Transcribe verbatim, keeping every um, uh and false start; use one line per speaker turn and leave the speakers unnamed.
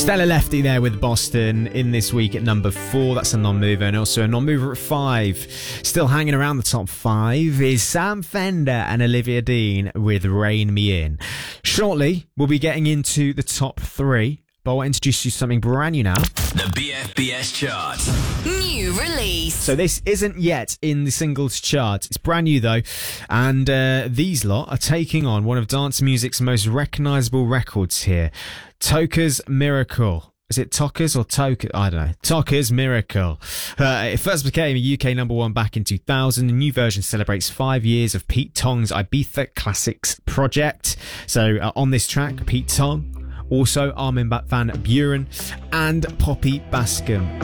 Stella Lefty there with Boston in this week at number four. That's a non-mover. And also a non-mover at five. Still hanging around the top five is Sam Fender and Olivia Dean with Rein Me In. Shortly, we'll be getting into the top three, but I'll introduce you to something brand new now.
The B F B S chart.
New release.
So this isn't yet in the singles chart. It's brand new though. And uh, these lot are taking on one of dance music's most recognisable records here. Toka's Miracle. Is it Toka's or Toka? I don't know. Toka's Miracle. Uh, it first became a U K number one back in two thousand. The new version celebrates five years of Pete Tong's Ibiza Classics project. So uh, on this track, Pete Tong, also Armin van Buuren and Poppy Bascom.